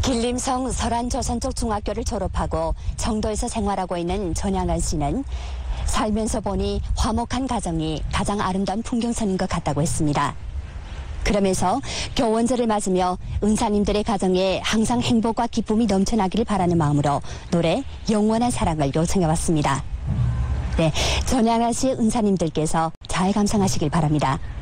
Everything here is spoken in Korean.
길림성 설안조선쪽 중학교를 졸업하고 청도에서 생활하고 있는 전향한 씨는 살면서 보니 화목한 가정이 가장 아름다운 풍경선인 것 같다고 했습니다. 그러면서 교원절을 맞으며 은사님들의 가정에 항상 행복과 기쁨이 넘쳐나기를 바라는 마음으로 노래 영원한 사랑을 요청해왔습니다. 네, 전향한 씨 은사님들께서 잘 감상하시길 바랍니다.